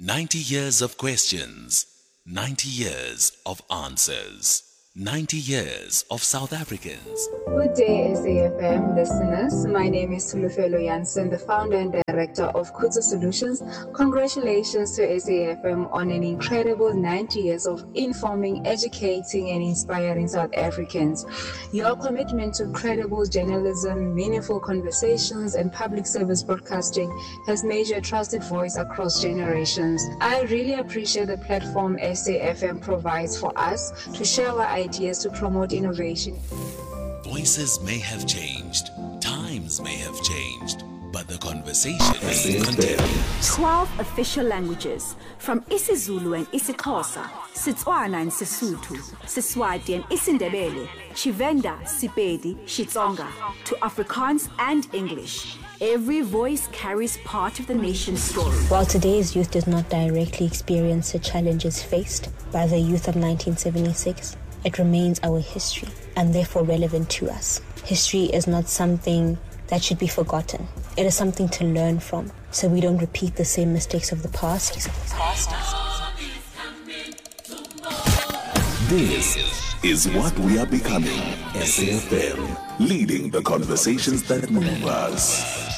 90 years of questions, 90 years of answers, 90 years of South Africans. Good day, SAFM listeners. My name is Tulufelo Jansen, the founder and director of Khutso Solutions. Congratulations to SAFM on an incredible 90 years of informing, educating, and inspiring South Africans. Your commitment to credible journalism, meaningful conversations, and public service broadcasting has made you a trusted voice across generations. I really appreciate the platform SAFM provides for us to share our ideas to promote innovation. Voices may have changed, times may have changed, but the conversation continues. 12 official languages, from isiZulu and isiXhosa, Setswana and Sesotho, Seswati and isiNdebele, Tshivenda, Sepedi, Xitsonga, to Afrikaans and English. Every voice carries part of the nation's story. While today's youth does not directly experience the challenges faced by the youth of 1976, it remains our history and therefore relevant to us. History is not something that should be forgotten. It is something to learn from so we don't repeat the same mistakes of the past. This is what we are becoming. SAFM, leading the conversations that move us.